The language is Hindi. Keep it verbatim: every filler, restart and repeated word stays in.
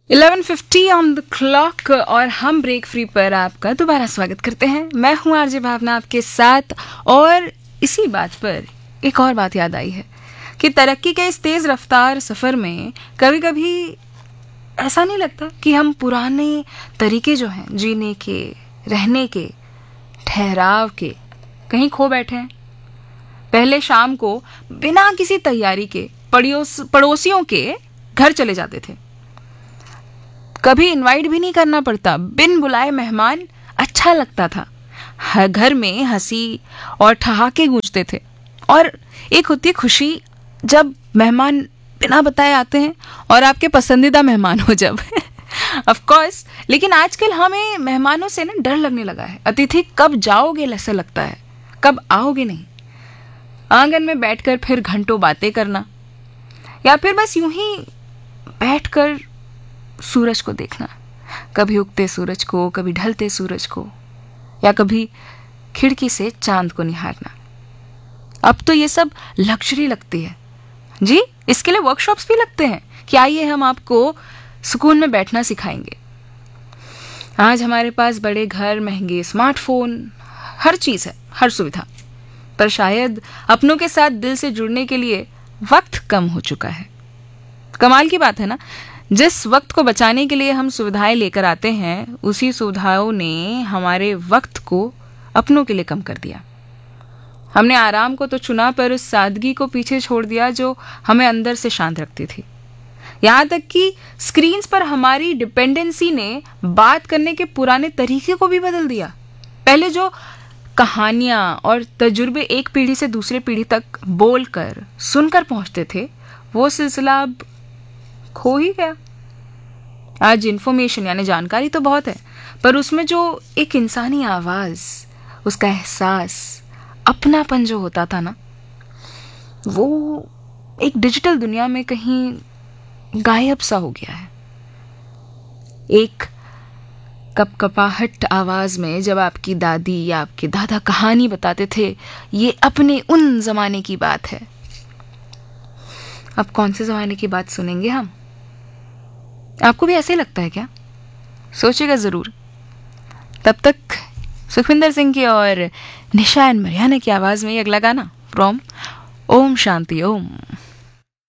Eleven fifty on the clock और हम ब्रेक फ्री पर आपका दोबारा स्वागत करते हैं। मैं हूं आरजे भावना आपके साथ। और इसी बात पर एक और बात याद आई है कि तरक्की के इस तेज रफ्तार सफर में कभी कभी ऐसा नहीं लगता कि हम पुराने तरीके जो हैं जीने के, रहने के, ठहराव के कहीं खो बैठे हैं। पहले शाम को बिना किसी तैयारी के पड़ोस पड़ोसियों के घर चले जाते थे। कभी इनवाइट भी नहीं करना पड़ता, बिन बुलाए मेहमान अच्छा लगता था। हर घर में हंसी और ठहाके गूंजते थे। और एक होती है खुशी जब मेहमान बिना बताए आते हैं और आपके पसंदीदा मेहमान हो जब ऑफ कोर्स। लेकिन आजकल हमें मेहमानों से ना डर लगने लगा है। अतिथि कब जाओगे ऐसा लगता है, कब आओगे नहीं। आंगन में बैठकर फिर घंटों बातें करना, या फिर बस यूं ही बैठकर सूरज को देखना, कभी उगते सूरज को, कभी ढलते सूरज को, या कभी खिड़की से चांद को निहारना। अब तो ये सब लग्जरी लगती है जी। इसके लिए वर्कशॉप्स भी लगते हैं कि आइए हम आपको सुकून में बैठना सिखाएंगे। आज हमारे पास बड़े घर, महंगे स्मार्टफोन, हर चीज है, हर सुविधा, पर शायद अपनों के साथ दिल से जुड़ने के लिए वक्त कम हो चुका है। कमाल की बात है ना, जिस वक्त को बचाने के लिए हम सुविधाएं लेकर आते हैं, उसी सुविधाओं ने हमारे वक्त को अपनों के लिए कम कर दिया। हमने आराम को तो चुना, पर उस सादगी को पीछे छोड़ दिया जो हमें अंदर से शांत रखती थी। यहाँ तक कि स्क्रीन्स पर हमारी डिपेंडेंसी ने बात करने के पुराने तरीके को भी बदल दिया। पहले जो कहानियां और तजुर्बे एक पीढ़ी से दूसरे पीढ़ी तक बोलकर, सुनकर पहुंचते थे, वो सिलसिला अब खो ही गया। आज इंफॉर्मेशन यानी जानकारी तो बहुत है, पर उसमें जो एक इंसानी आवाज, उसका एहसास, अपनापन जो होता था ना, वो एक डिजिटल दुनिया में कहीं गायब सा हो गया है। एक कपकपाहट आवाज में जब आपकी दादी या आपके दादा कहानी बताते थे, ये अपने उन जमाने की बात है। अब कौन से जमाने की बात सुनेंगे हम? आपको भी ऐसे लगता है क्या? सोचिएगा जरूर। तब तक सुखविंदर सिंह की और निशा एंड मरियाना की आवाज में ये अगला गाना फ्रॉम ओम शांति ओम।